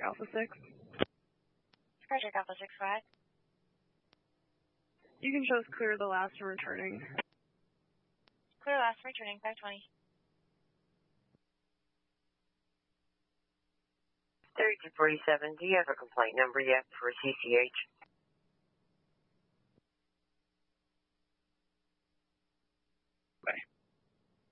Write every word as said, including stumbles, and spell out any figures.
Alpha six. Frederick Alpha six, go ahead. You can show us clear the last and returning. Clear last and returning, five twenty. thirty-two forty-seven, do you have a complaint number yet for C C H?